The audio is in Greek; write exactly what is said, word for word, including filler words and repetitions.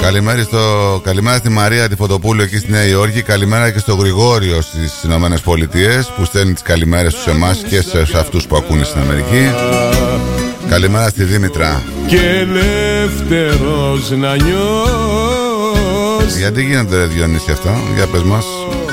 Καλημέρα, στο... Καλημέρα στη Μαρία τη Φωτοπούλου εκεί στη Νέα Υόρκη. Καλημέρα και στο Γρηγόριο στις Ηνωμένες Πολιτείες που στέλνει τις καλημέρες στους εμάς και σε αυτούς που ακούνε στην Αμερική. Καλημέρα στη Δήμητρα. Και ελεύθερος να νιώσεις. Γιατί γίνεται ρε Διονύση αυτά, για πες μας.